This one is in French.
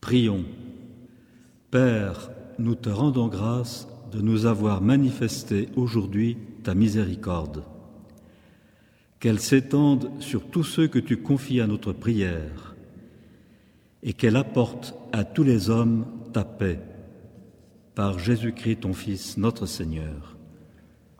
Prions. Père, nous te rendons grâce de nous avoir manifesté aujourd'hui ta miséricorde. Qu'elle s'étende sur tous ceux que tu confies à notre prière et qu'elle apporte à tous les hommes ta paix. Par Jésus-Christ, ton Fils, notre Seigneur.